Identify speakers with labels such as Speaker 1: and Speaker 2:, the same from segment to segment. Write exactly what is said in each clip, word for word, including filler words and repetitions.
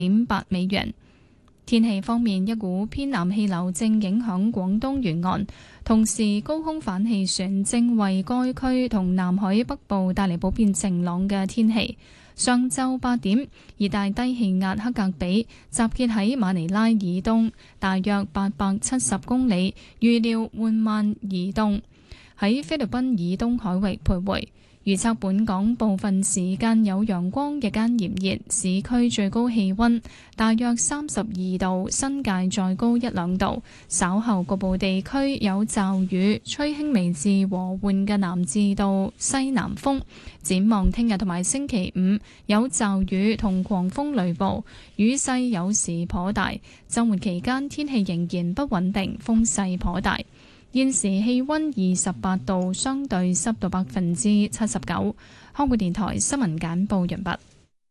Speaker 1: 點八美元。天氣方面，一股偏南氣流正影響廣東沿岸，同時高空反氣旋正為該區同南海北部帶嚟普遍晴朗嘅天氣。上晝八點，熱帶低氣壓克格比集結喺馬尼拉以東大約八百七十公里，預料緩慢移動，喺菲律賓以東海域徘徊。預測本港部分時間有陽光，日間炎熱，市區最高氣溫大約三十二度，新界再高一兩度。稍後局部地區有驟雨，吹輕微至和緩嘅南至到西南風。展望聽日同埋星期五有驟雨同狂風雷暴，雨勢有時頗大。週末期間天氣仍然不穩定，風勢頗大。現時氣溫二十八度，相對濕度百分之七十九。香港電台新聞簡報完畢。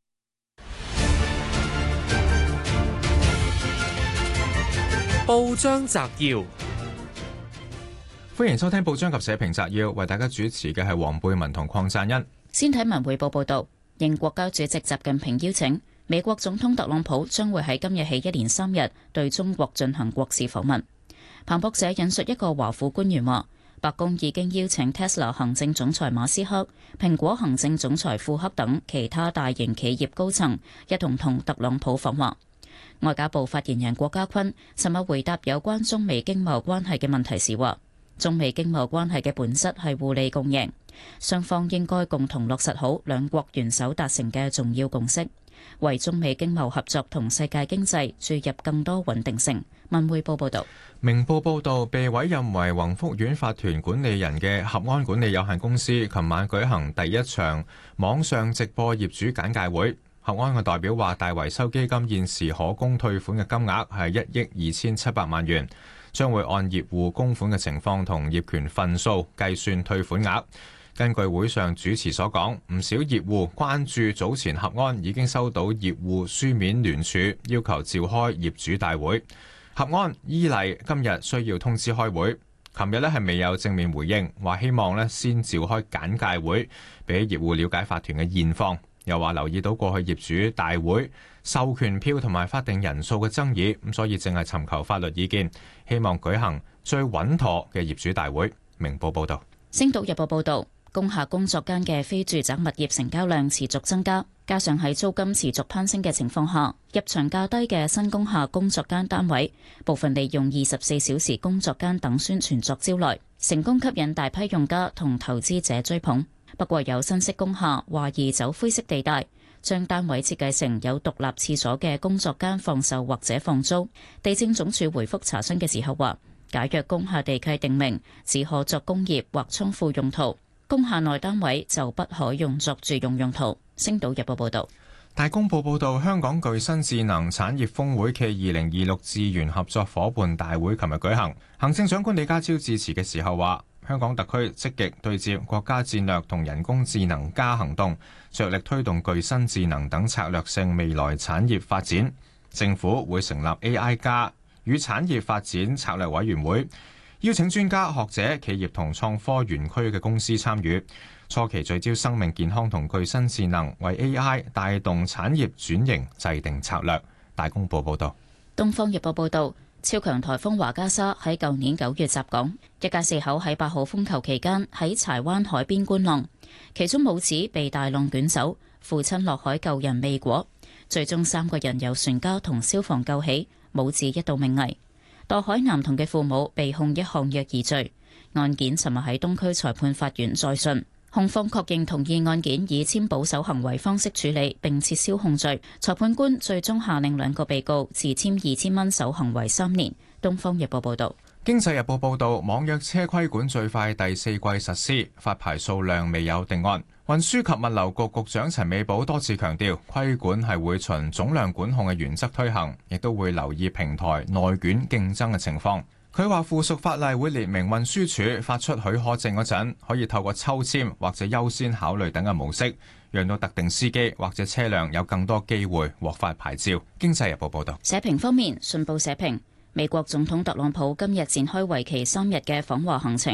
Speaker 2: 報章摘要，
Speaker 3: 歡迎收聽報章及社評摘要，為大家主持嘅係黃貝文同鄺贊恩。
Speaker 4: 先睇文匯報報道，應國家主席習近平邀請，美國總統特朗普將會喺今日起一連三日對中國進行國事訪問。彭博社引述一個華府官員話，白宮已經邀請 Tesla 行政總裁馬斯克、蘋果行政總裁庫克等其他大型企業高層一同同特朗普訪華。外交部發言人郭家坤尋日回答有關中美經貿關係嘅問題時話，中美經貿關係嘅本質係互利共贏，雙方應該共同落實好兩國元首達成嘅重要共識，為中美經貿合作同世界經濟注入更多穩定性。文匯報報道。
Speaker 3: 明報報道，被委任為宏福苑法團管理人嘅合安管理有限公司琴晚舉行第一場網上直播業主簡介會。合安嘅代表話，大維修基金現時可供退款嘅金額係一億二千七百萬元，將會按業戶供款嘅情況同業權份數計算退款額。根據會上主持所講，唔少業戶關注早前合安已經收到業戶書面聯署，要求召開業主大會。合安依例今日需要通知開會，琴日咧係未有正面回應，話希望咧先召開簡介會，俾業戶了解法團嘅現況。又話留意到過去業主大會授權票同埋法定人數嘅爭議，咁所以正係尋求法律意見，希望舉行最穩妥嘅業主大會。明報報道。
Speaker 4: 星島日報報道，工廈工作間嘅非住宅物業成交量持續增加，加上喺租金持續攀升嘅情況下，入場價低嘅新工廈工作間單位，部分利用二十四小時工作間等宣傳作招來，成功吸引大批用家同投資者追捧。不過有新式工廈懷疑走灰色地帶，將單位設計成有獨立廁所嘅工作間放售或者放租。地政總署回覆查詢嘅時候話，假若工廈地契定明只可作工業或倉庫用途，工廈內單位就不可用作住用用途。星島日報報道。
Speaker 3: 大公報報道，香港具新智能產業峰會暨二零二六智源合作夥伴大會琴日舉行。行政長官李家超致辭嘅時候話，香港特區積極對接國家戰略同人工智能加行動，着力推動具新智能等策略性未來產業發展。政府會成立 A I 加與產業發展策略委員會，邀請專家學者、企業同創科園區嘅公司參與。初期聚焦生命健康同具新智能，為 A I 帶動產業轉型制定策略。大公報報道。
Speaker 4: 東方日報報道，超強颱風華加莎喺舊年九月襲港，一家四口喺八號風球期間喺柴灣海邊觀浪，其中母子被大浪捲走，父親落海救人未果，最終三個人由船家同消防救起，母子一度命危。墮海男童嘅父母被控一項虐兒罪，案件尋日喺東區裁判法院再訊。控方確認同意案件以簽保守行為方式處理，並撤銷控罪。裁判官最終下令兩個被告自簽二千蚊守行為三年。東方日報報道。
Speaker 3: 經濟日報報道，網約車規管最快第四季實施，發牌數量未有定案。運輸及物流局局長陳美寶多次強調，規管係會循總量管控嘅原則推行，亦都會留意平台內卷競爭嘅情況。佢話附屬法例會列明運輸署發出許可證嗰陣，可以透過抽籤或者優先考慮等嘅模式，讓到特定司機或者車輛有更多機會獲發牌照。經濟日報報道。
Speaker 4: 社評方面，信報社評，美國總統特朗普今日展開為期三日嘅訪華行程。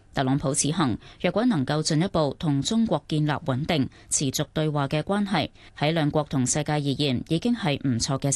Speaker 4: 特朗普此行若果能夠進一步同中國建立穩定、持續對話嘅關係，喺兩國同世界而言已經係唔錯嘅